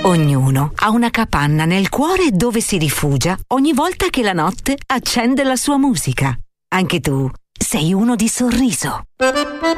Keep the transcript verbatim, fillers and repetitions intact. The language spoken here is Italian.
Ognuno ha una capanna nel cuore dove si rifugia ogni volta che la notte accende la sua musica. Anche tu sei uno di sorriso.